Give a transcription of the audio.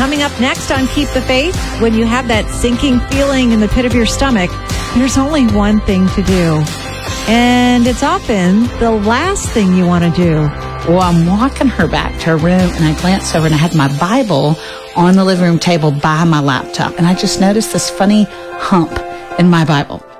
Coming up next on Keep the Faith, when you have that sinking feeling in the pit of your stomach, there's only one thing to do. And it's often the last thing you want to do. Well, I'm walking her back to her room, and I glanced over, and I had my Bible on the living room table by my laptop. And I just noticed this funny hump in my Bible.